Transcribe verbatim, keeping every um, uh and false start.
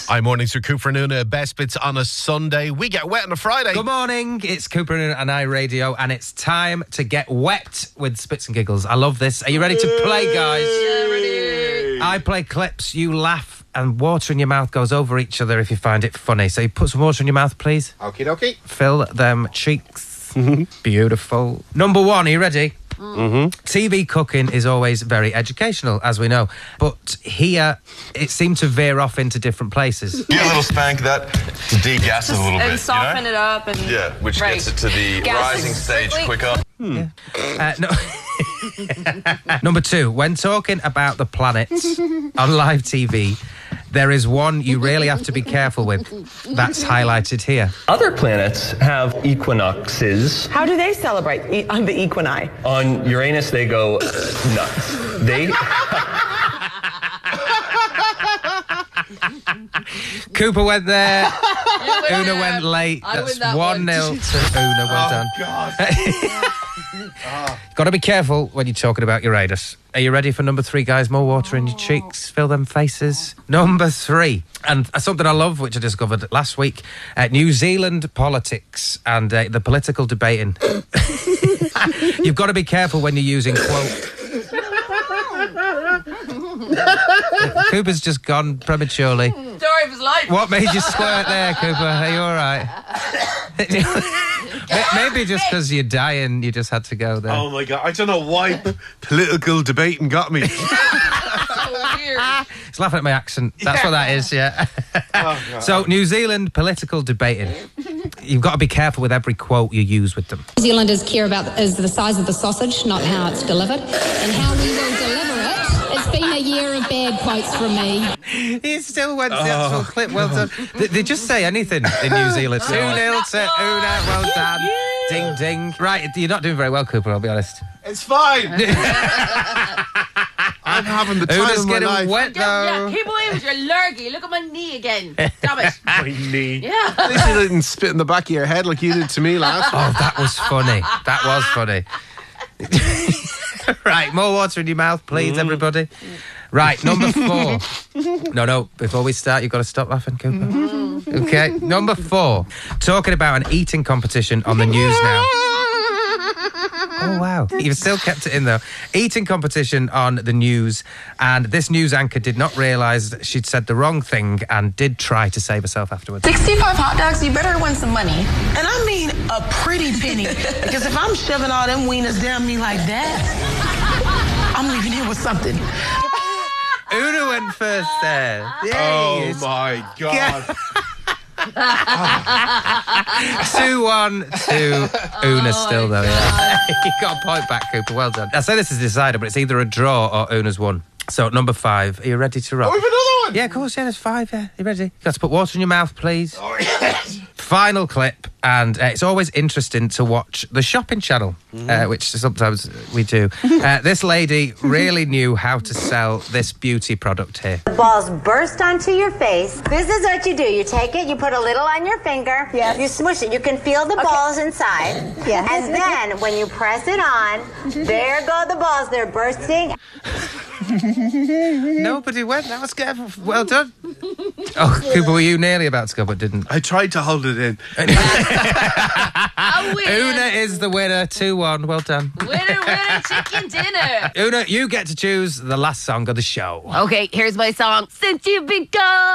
Hi, mornings for Cooper and Una. Best bits on a Sunday. We get wet on a Friday. Good morning. It's Cooper and Una and I Radio, and it's time to get wet with Spits and Giggles. I love this. Are you ready to play, guys? Yeah, ready. I play clips, you laugh, and water in your mouth goes over each other if you find it funny. So you put some water in your mouth, please. Okie dokie. Fill them cheeks. Beautiful. Number one, are you ready? Mm-hmm. T V cooking is always very educational, as we know. But here, it seemed to veer off into different places. Give a little spank that to de-gas it a little and bit. soften you know? it up. And Yeah, which right. gets it to the Gas rising is stage quickly. quicker. Yeah. Uh, no. Number two, when talking about the planet on live T V, there is one you really have to be careful with. That's highlighted here. Other planets have equinoxes. How do they celebrate e- on the equini? On Uranus, they go nuts. They. Cooper went there. went Una there. went late. I That's win that one one. nil to Una. Well done. God. Got to be careful when you're talking about Uranus. Are you ready for number three, guys? More water in your cheeks. Fill them faces. Number three. And something I love, which I discovered last week, uh, New Zealand politics and uh, the political debating. You've got to be careful when you're using quote. Cooper's just gone prematurely. Story of his life. What made you squirt there, Cooper? Are you all right? Maybe just because you're dying, you just had to go there. Oh my God. I don't know why p- political debating got me. So weird. He's laughing at my accent. That's what that is, yeah. Oh, So, New Zealand political debating. You've got to be careful with every quote you use with them. New Zealanders care about is the size of the sausage, not how it's delivered, and how we will deliver it. It's been a year of bad quotes from me. He still went to the actual clip. Well done. They, they just say anything in New Zealand. two nil to Una. Well done. Ding, ding. Right, you're not doing very well, Cooper, I'll be honest. It's fine. I'm having the time Una's of my getting life. wet, Yeah, though. keep away with your lurgy. Look at my knee again. Damn it. My knee. Yeah. At least you didn't spit in the back of your head like you did to me last week. Oh, that was funny. That was funny. Right, more water in your mouth, please, everybody. Right, number four. No, no, before we start, you've got to stop laughing, Cooper. Okay, number four. Talking about an eating competition on the news now. Oh, wow. You've still kept it in, though. Eating competition on the news, and this news anchor did not realise that she'd said the wrong thing and did try to save herself afterwards. sixty-five hot dogs, you better win some money. And I mean a pretty penny. Because if I'm shoving all them wieners down me like that, I'm leaving here with something. Una went first there. Oh Yes. my God. two one to Una still, though, yeah. You got a point back, Cooper. Well done. I say this is decided, but it's either a draw or Una's won. So, number five. Are you ready to rock? Oh, we have another one. Yeah, of course, yeah, there's five, yeah. You ready? You got to put water in your mouth, please. Oh, yes. Final clip, and uh, it's always interesting to watch the shopping channel, uh, which sometimes we do. Uh, this lady really knew how to sell this beauty product here. The balls burst onto your face. This is what you do. You take it, you put a little on your finger. Yes. You smush it. You can feel the balls inside. Yes. And then when you press it on, there go the balls. They're bursting. Nobody went. That was good. Well done. Oh, Cooper, were you nearly about to go, but didn't? I tried to hold it in. I win. Una is the winner, two one. Well done. Winner, winner, chicken dinner. Una, you get to choose the last song of the show. Okay, here's my song. Since you've been gone.